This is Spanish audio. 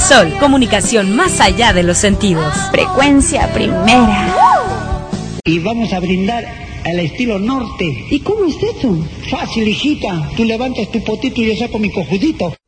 Sol, comunicación más allá de los sentidos. Frecuencia primera. Y vamos a brindar al estilo norte. ¿Y cómo es eso? Fácil, hijita. Tú levantas tu potito y yo saco mi cojudito.